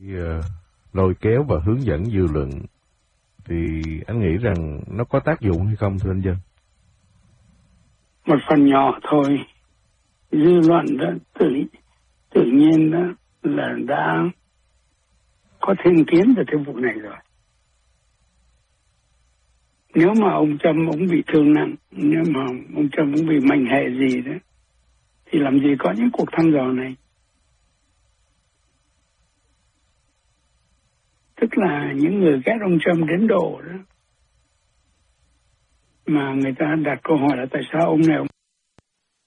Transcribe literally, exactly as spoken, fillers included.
uh, lôi kéo và hướng dẫn dư luận thì anh nghĩ rằng nó có tác dụng hay không thưa anh Dân? Một phần nhỏ thôi. Dư luận đó tự, tự nhiên đó là đã có thiên kiến về cái vụ này rồi. Nếu mà ông Trump ông bị thương nặng, nếu mà ông Trump ông bị mạnh hệ gì đó, thì làm gì có những cuộc thăm dò này. Tức là những người ghét ông Trump đến độ đó mà người ta đặt câu hỏi là tại sao ông này ông